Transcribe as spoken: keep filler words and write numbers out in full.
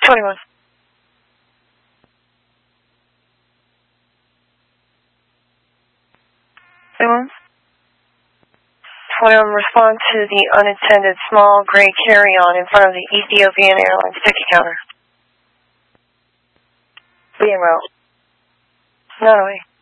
twenty-one. twenty-one? twenty-one, respond to the unattended small gray carry-on in front of the Ethiopian Airlines ticket counter. Being route. Not away.